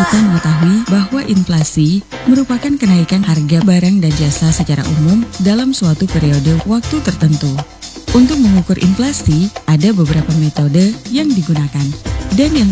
Kita mengetahui bahwa inflasi merupakan kenaikan harga barang dan jasa secara umum dalam suatu periode waktu tertentu. Untuk mengukur inflasi, ada beberapa metode yang digunakan. Dan yang